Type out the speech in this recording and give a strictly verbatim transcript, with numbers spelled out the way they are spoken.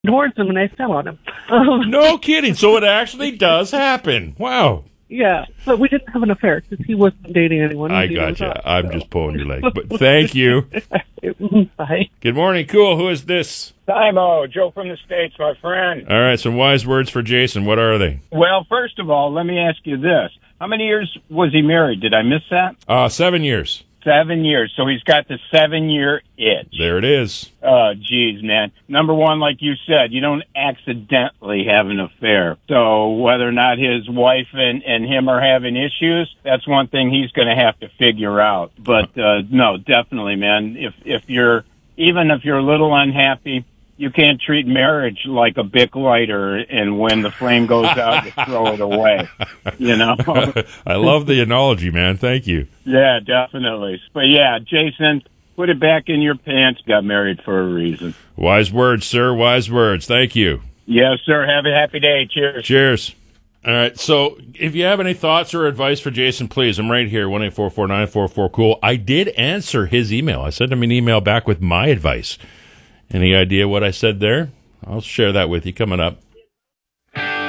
towards him and I fell on him. Um, No kidding. So it actually does happen. Wow. yeah, but we didn't have an affair because he wasn't dating anyone. I He got was you. us, I'm so. just pulling your leg. But thank you. Bye. Good morning. Cool. Who is this? Hi, Mo. Joe from the States, my friend. All right. Some wise words for Jason. What are they? Well, first of all, let me ask you this. How many years was he married? Did I miss that? Uh, seven years. Seven years. So he's got the seven-year itch. There it is. Oh, geez, man. Number one, like you said, you don't accidentally have an affair. So whether or not his wife and, and him are having issues, that's one thing he's going to have to figure out. But, uh, no, definitely, man. If, if you're, even if you're a little unhappy, you can't treat marriage like a Bic lighter, and when the flame goes out, you throw it away. You know? I love the analogy, man. Thank you. Yeah, definitely. But yeah, Jason, put it back in your pants. Got married for a reason. Wise words, sir. Wise words. Thank you. Yes, sir. Have a happy day. Cheers. Cheers. All right. So if you have any thoughts or advice for Jason, please, I'm right here, one eight four four nine four four cool. I did answer his email. I sent him an email back with my advice. Any idea what I said there? I'll share that with you coming up.